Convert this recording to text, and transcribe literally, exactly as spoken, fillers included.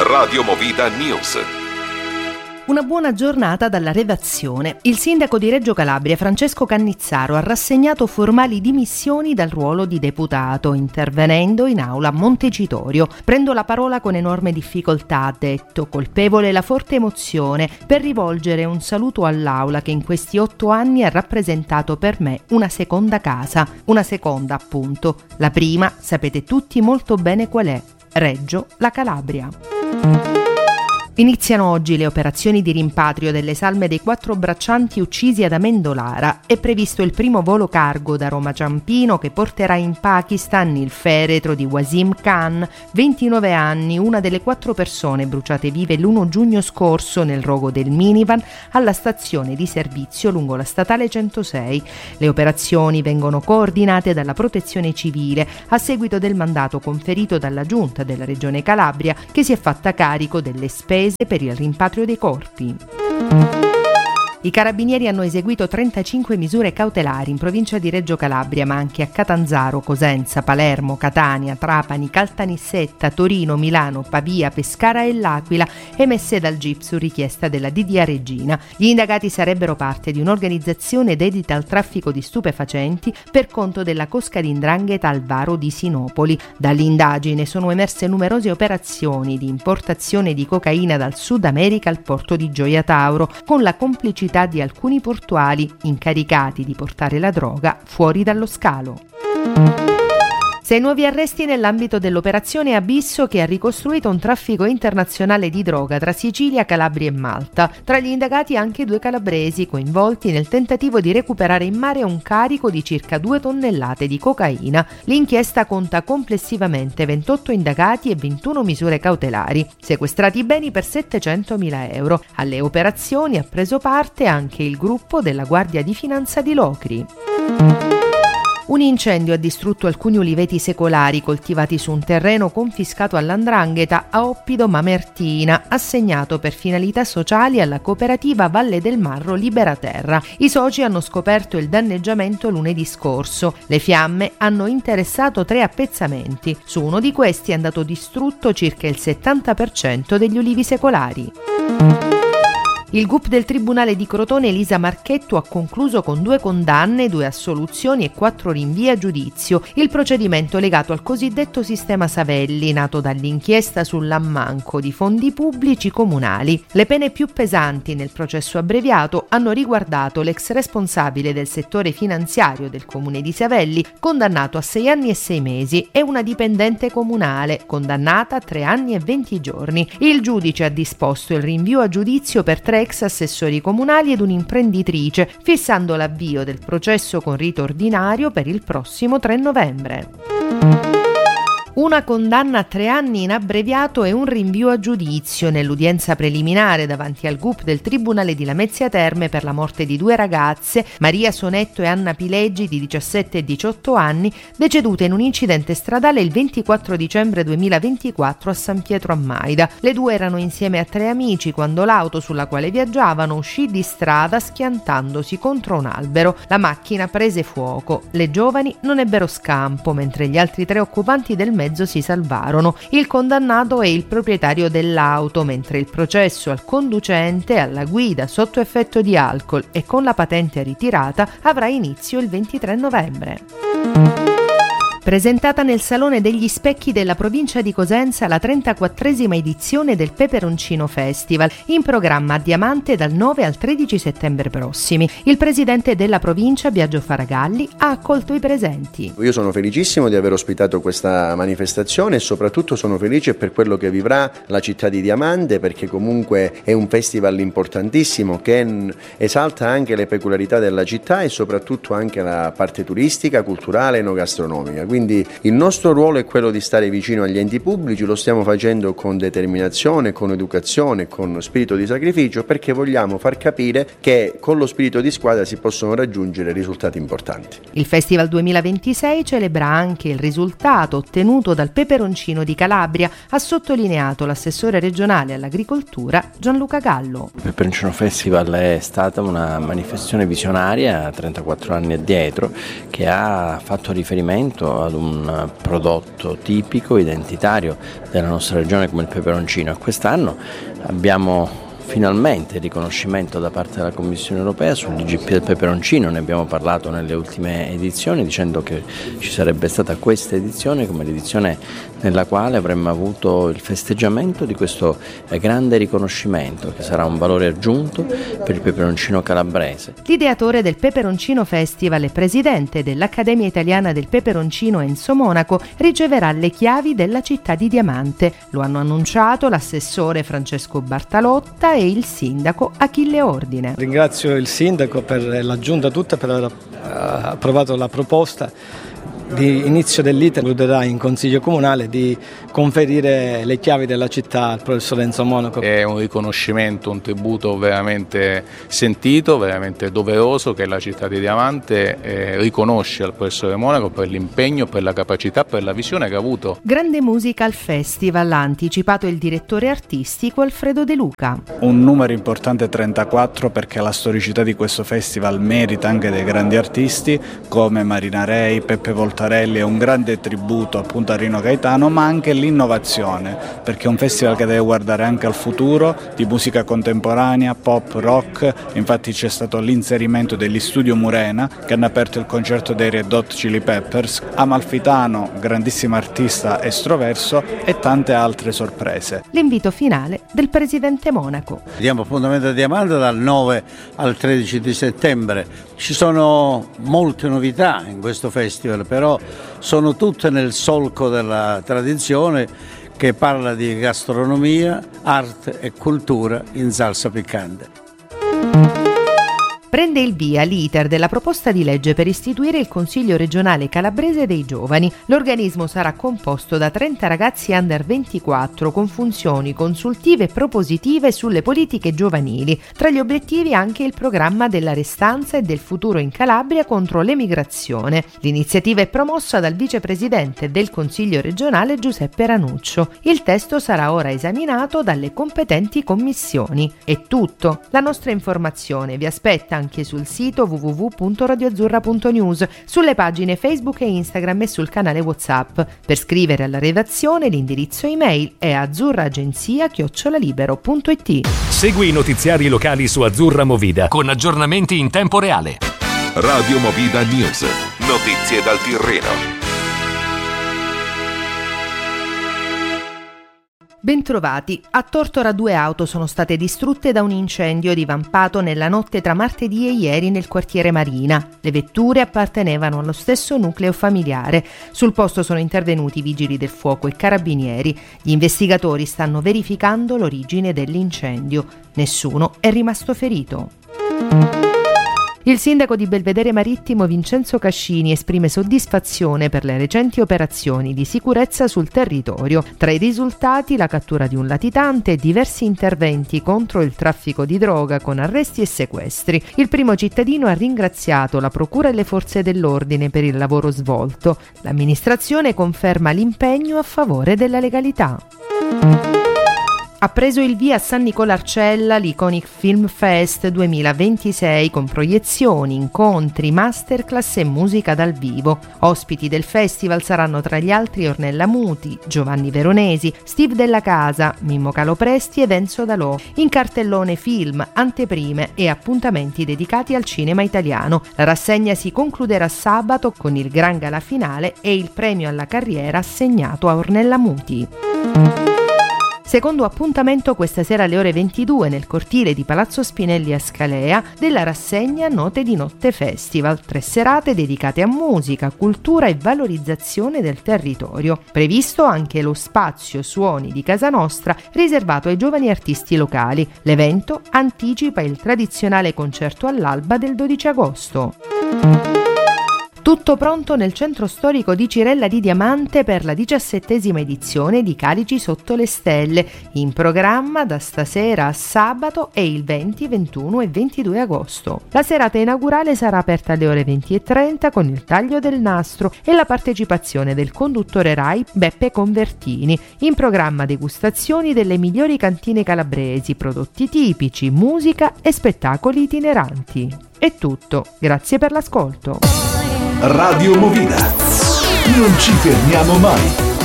Radio Movida News. Una buona giornata dalla redazione. Il sindaco di Reggio Calabria, Francesco Cannizzaro, ha rassegnato formali dimissioni dal ruolo di deputato, intervenendo in aula a Montecitorio. Prendo la parola con enorme difficoltà, ha detto, colpevole la forte emozione, per rivolgere un saluto all'aula che in questi otto anni ha rappresentato per me una seconda casa. Una seconda, appunto. La prima, sapete tutti molto bene qual è. Reggio, la Calabria. Iniziano oggi le operazioni di rimpatrio delle salme dei quattro braccianti uccisi ad Amendolara. È previsto il primo volo cargo da Roma Ciampino che porterà in Pakistan il feretro di Wasim Khan, ventinove anni, una delle quattro persone bruciate vive l'primo giugno scorso nel rogo del minivan alla stazione di servizio lungo la statale centosei. Le operazioni vengono coordinate dalla Protezione Civile a seguito del mandato conferito dalla Giunta della Regione Calabria, che si è fatta carico delle spese per il rimpatrio dei corpi. I carabinieri hanno eseguito trentacinque misure cautelari in provincia di Reggio Calabria, ma anche a Catanzaro, Cosenza, Palermo, Catania, Trapani, Caltanissetta, Torino, Milano, Pavia, Pescara e L'Aquila, emesse dal G I P su richiesta della D D A Regina. Gli indagati sarebbero parte di un'organizzazione dedita al traffico di stupefacenti per conto della cosca di 'ndrangheta Alvaro di Sinopoli. Dall'indagine sono emerse numerose operazioni di importazione di cocaina dal Sud America al porto di Gioia Tauro, con la complicità di alcuni portuali incaricati di portare la droga fuori dallo scalo. Sei nuovi arresti nell'ambito dell'operazione Abisso, che ha ricostruito un traffico internazionale di droga tra Sicilia, Calabria e Malta. Tra gli indagati anche due calabresi coinvolti nel tentativo di recuperare in mare un carico di circa due tonnellate di cocaina. L'inchiesta conta complessivamente ventotto indagati e ventuno misure cautelari, sequestrati beni per settecentomila euro. Alle operazioni ha preso parte anche il gruppo della Guardia di Finanza di Locri. Un incendio ha distrutto alcuni uliveti secolari coltivati su un terreno confiscato all'Andrangheta a Oppido Mamertina, assegnato per finalità sociali alla cooperativa Valle del Marro Libera Terra. I soci hanno scoperto il danneggiamento lunedì scorso. Le fiamme hanno interessato tre appezzamenti. Su uno di questi è andato distrutto circa il settanta per cento degli ulivi secolari. Il G U P del Tribunale di Crotone Elisa Marchetto ha concluso con due condanne, due assoluzioni e quattro rinvii a giudizio il procedimento legato al cosiddetto sistema Savelli, nato dall'inchiesta sull'ammanco di fondi pubblici comunali. Le pene più pesanti nel processo abbreviato hanno riguardato l'ex responsabile del settore finanziario del comune di Savelli, condannato a sei anni e sei mesi, e una dipendente comunale, condannata a tre anni e venti giorni. Il giudice ha disposto il rinvio a giudizio per tre ex assessori comunali ed un'imprenditrice, fissando l'avvio del processo con rito ordinario per il prossimo tre novembre. Una condanna a tre anni in abbreviato e un rinvio a giudizio nell'udienza preliminare davanti al G U P del Tribunale di Lamezia Terme per la morte di due ragazze, Maria Sonetto e Anna Pileggi, di diciassette e diciotto anni, decedute in un incidente stradale il ventiquattro dicembre duemilaventiquattro a San Pietro a Maida. Le due erano insieme a tre amici quando l'auto sulla quale viaggiavano uscì di strada schiantandosi contro un albero. La macchina prese fuoco. Le giovani non ebbero scampo, mentre gli altri tre occupanti del mezzo si salvarono. Il condannato è il proprietario dell'auto, mentre il processo al conducente alla guida sotto effetto di alcol e con la patente ritirata avrà inizio il ventitré novembre. Presentata nel Salone degli Specchi della provincia di Cosenza la trentaquattresima edizione del Peperoncino Festival, in programma a Diamante dal nove al tredici settembre prossimi. Il presidente della provincia, Biagio Faragalli, ha accolto i presenti. Io sono felicissimo di aver ospitato questa manifestazione e soprattutto sono felice per quello che vivrà la città di Diamante, perché comunque è un festival importantissimo che esalta anche le peculiarità della città e soprattutto anche la parte turistica, culturale e enogastronomica. Quindi il nostro ruolo è quello di stare vicino agli enti pubblici, lo stiamo facendo con determinazione, con educazione, con spirito di sacrificio, perché vogliamo far capire che con lo spirito di squadra si possono raggiungere risultati importanti. Il Festival duemilaventisei celebra anche il risultato ottenuto dal Peperoncino di Calabria, ha sottolineato l'assessore regionale all'agricoltura Gianluca Gallo. Il Peperoncino Festival è stata una manifestazione visionaria trentaquattro anni addietro, che ha fatto riferimento ad un prodotto tipico, identitario della nostra regione come il peperoncino. E quest'anno abbiamo finalmente il riconoscimento da parte della Commissione europea sull'I G P del peperoncino. Ne abbiamo parlato nelle ultime edizioni dicendo che ci sarebbe stata questa edizione come l'edizione nella quale avremmo avuto il festeggiamento di questo grande riconoscimento che sarà un valore aggiunto per il peperoncino calabrese. L'ideatore del Peperoncino Festival e presidente dell'Accademia Italiana del Peperoncino Enzo Monaco riceverà le chiavi della città di Diamante. Lo hanno annunciato l'assessore Francesco Bartalotta e il sindaco Achille Ordine. Ringrazio il sindaco per la giunta tutta per aver approvato la proposta di inizio dell'iter, concluderà in consiglio comunale di conferire le chiavi della città al professor Enzo Monaco. È un riconoscimento, un tributo veramente sentito, veramente doveroso che la città di Diamante eh, riconosce al professore Monaco per l'impegno, per la capacità, per la visione che ha avuto. Grande musica al festival, ha anticipato il direttore artistico Alfredo De Luca. Un numero importante trentaquattro, perché la storicità di questo festival merita anche dei grandi artisti come Marina Rei, Peppe Voltarelli. È un grande tributo appunto a Rino Gaetano, ma anche l'innovazione, perché è un festival che deve guardare anche al futuro di musica contemporanea, pop, rock. Infatti c'è stato l'inserimento degli Studio Murena che hanno aperto il concerto dei Red Hot Chili Peppers, Amalfitano, grandissimo artista estroverso, e tante altre sorprese. L'invito finale del presidente Monaco. Diamo appuntamento a Diamante dal nove al tredici di settembre. Ci sono molte novità in questo festival, però sono tutte nel solco della tradizione che parla di gastronomia, arte e cultura in salsa piccante. Prende il via l'iter della proposta di legge per istituire il Consiglio regionale calabrese dei giovani. L'organismo sarà composto da trenta ragazzi under ventiquattro con funzioni consultive e propositive sulle politiche giovanili. Tra gli obiettivi anche il programma della restanza e del futuro in Calabria contro l'emigrazione. L'iniziativa è promossa dal vicepresidente del Consiglio regionale Giuseppe Ranuccio. Il testo sarà ora esaminato dalle competenti commissioni. È tutto. La nostra informazione vi aspetta anche sul sito w w w punto radioazzurra punto news, sulle pagine Facebook e Instagram e sul canale WhatsApp. Per scrivere alla redazione l'indirizzo email è azzurraagenzia chiocciola libero punto it. Segui i notiziari locali su Azzurra Movida con aggiornamenti in tempo reale. Radio Movida News. Notizie dal Tirreno. Bentrovati. A Tortora due auto sono state distrutte da un incendio divampato nella notte tra martedì e ieri nel quartiere Marina. Le vetture appartenevano allo stesso nucleo familiare. Sul posto sono intervenuti vigili del fuoco e carabinieri. Gli investigatori stanno verificando l'origine dell'incendio. Nessuno è rimasto ferito. Il sindaco di Belvedere Marittimo Vincenzo Cascini esprime soddisfazione per le recenti operazioni di sicurezza sul territorio. Tra i risultati la cattura di un latitante e diversi interventi contro il traffico di droga con arresti e sequestri. Il primo cittadino ha ringraziato la procura e le forze dell'ordine per il lavoro svolto. L'amministrazione conferma l'impegno a favore della legalità. Ha preso il via a San Nicolarcella l'Iconic Film Fest duemilaventisei con proiezioni, incontri, masterclass e musica dal vivo. Ospiti del festival saranno tra gli altri Ornella Muti, Giovanni Veronesi, Steve Della Casa, Mimmo Calopresti ed Enzo Dalò. In cartellone film, anteprime e appuntamenti dedicati al cinema italiano. La rassegna si concluderà sabato con il gran gala finale e il premio alla carriera assegnato a Ornella Muti. Secondo appuntamento questa sera alle ore ventidue nel cortile di Palazzo Spinelli a Scalea della rassegna Note di Notte Festival, tre serate dedicate a musica, cultura e valorizzazione del territorio. Previsto anche lo spazio Suoni di Casa Nostra riservato ai giovani artisti locali. L'evento anticipa il tradizionale concerto all'alba del dodici agosto. Tutto pronto nel centro storico di Cirella di Diamante per la diciassettesima edizione di Calici sotto le stelle, in programma da stasera a sabato e il venti, ventuno e ventidue agosto. La serata inaugurale sarà aperta alle ore venti e trenta con il taglio del nastro e la partecipazione del conduttore Rai Beppe Convertini. In programma degustazioni delle migliori cantine calabresi, prodotti tipici, musica e spettacoli itineranti. È tutto, grazie per l'ascolto. Radio Movida. Non ci fermiamo mai.